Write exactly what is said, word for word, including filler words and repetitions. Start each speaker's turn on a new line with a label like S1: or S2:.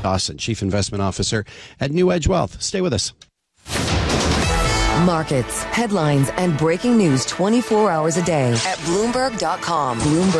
S1: Dawson, Chief Investment Officer at New Edge Wealth. Stay with us.
S2: Markets, headlines, and breaking news twenty-four hours a day at Bloomberg dot com. Bloomberg.